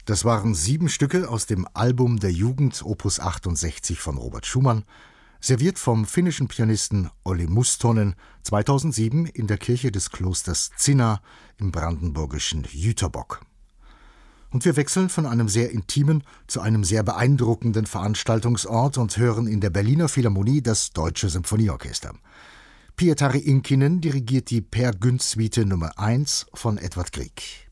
Das waren 7 Stücke aus dem Album der Jugend Opus 68 von Robert Schumann, serviert vom finnischen Pianisten Olli Mustonen 2007 in der Kirche des Klosters Zinna im brandenburgischen Jüterbock. Und wir wechseln von einem sehr intimen zu einem sehr beeindruckenden Veranstaltungsort und hören in der Berliner Philharmonie das Deutsche Symphonieorchester. Pietari Inkinen dirigiert die Per Gynt Suite Nummer 1 von Edvard Grieg.